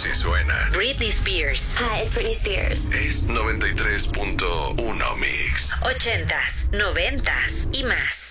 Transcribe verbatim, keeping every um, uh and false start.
Así suena Britney Spears. Hi, it's Britney Spears. Es noventa y tres punto uno Mix. Ochentas, noventas y más.